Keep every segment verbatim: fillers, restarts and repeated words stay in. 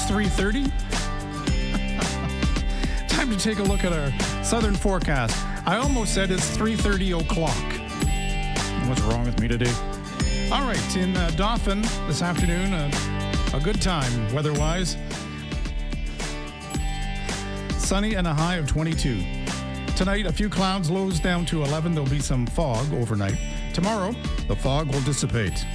It's three thirty. Time to take a look at our southern forecast. I almost said it's three thirty o'clock. What's wrong with me today? All right, in uh, Dauphin this afternoon, uh, a good time weather-wise. Sunny and a high of twenty-two. Tonight, a few clouds, lows down to eleven. There'll be some fog overnight. Tomorrow, the fog will dissipate.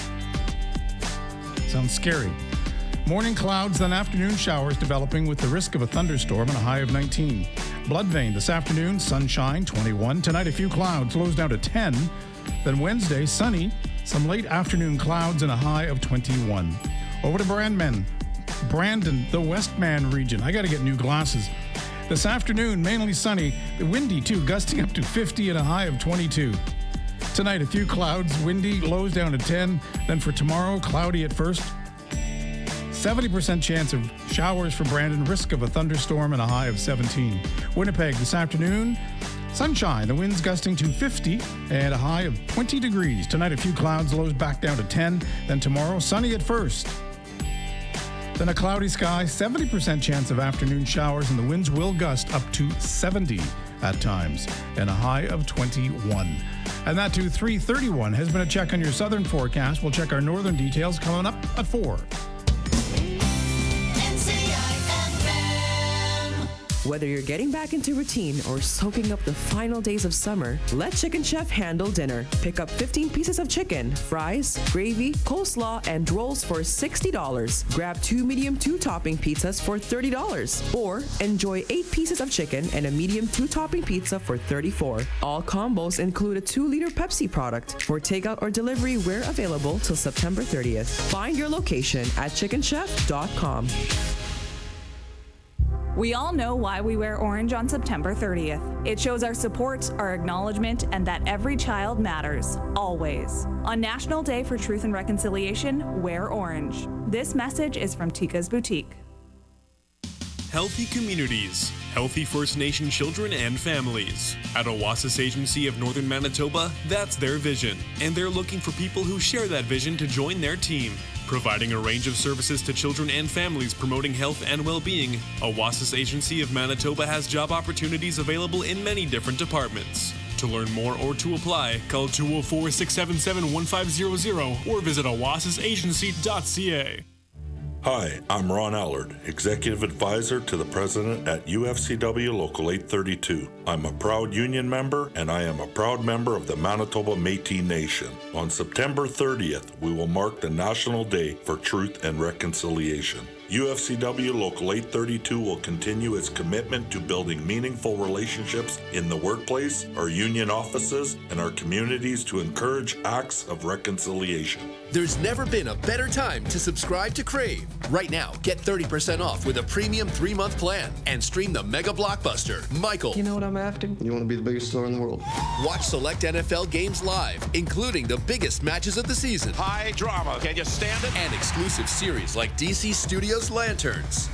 Sounds scary. Morning clouds, then afternoon showers developing with the risk of a thunderstorm and a high of nineteen. Bloodvein this afternoon, sunshine, twenty-one. Tonight, a few clouds, lows down to ten. Then Wednesday, sunny, some late afternoon clouds and a high of twenty-one. Over to Brandman. Brandon, the Westman region. I got to get new glasses. This afternoon, mainly sunny, windy too, gusting up to fifty and a high of twenty-two. Tonight, a few clouds, windy, lows down to ten. Then for tomorrow, cloudy at first. seventy percent chance of showers for Brandon, risk of a thunderstorm and a high of seventeen. Winnipeg this afternoon, sunshine, the winds gusting to fifty and a high of twenty degrees. Tonight, a few clouds, lows back down to ten. Then tomorrow, sunny at first. Then a cloudy sky, seventy percent chance of afternoon showers, and the winds will gust up to seventy at times, and a high of twenty-one. And that to three thirty-one has been a check on your southern forecast. We'll check our northern details coming up at four. Whether you're getting back into routine or soaking up the final days of summer, let Chicken Chef handle dinner. Pick up fifteen pieces of chicken, fries, gravy, coleslaw, and rolls for sixty dollars. Grab two medium two-topping pizzas for thirty dollars. Or enjoy eight pieces of chicken and a medium two-topping pizza for thirty-four dollars. All combos include a two-liter Pepsi product. For takeout or delivery, we're available till September thirtieth. Find your location at chicken chef dot com. We all know why we wear orange on September thirtieth. It shows our support, our acknowledgement, and that every child matters, always. On National Day for Truth and Reconciliation, wear orange. This message is from Tika's Boutique. Healthy communities, healthy First Nation children and families. At Oasis Agency of Northern Manitoba, that's their vision, and they're looking for people who share that vision to join their team. Providing a range of services to children and families promoting health and well-being, Oasis Agency of Manitoba has job opportunities available in many different departments. To learn more or to apply, call two oh four, six seven seven, one five zero zero or visit oasis agency dot c a. Hi, I'm Ron Allard, Executive Advisor to the President at U F C W Local eight thirty-two. I'm a proud union member, and I am a proud member of the Manitoba Métis Nation. On September thirtieth, we will mark the National Day for Truth and Reconciliation. U F C W Local eight thirty-two will continue its commitment to building meaningful relationships in the workplace, our union offices, and our communities to encourage acts of reconciliation. There's never been a better time to subscribe to Crave. Right now, get thirty percent off with a premium three-month plan and stream the mega blockbuster, Michael. You know what I'm after? You want to be the biggest star in the world. Watch select N F L games live, including the biggest matches of the season. High drama. Can you stand it? And exclusive series like D C Studios Lanterns.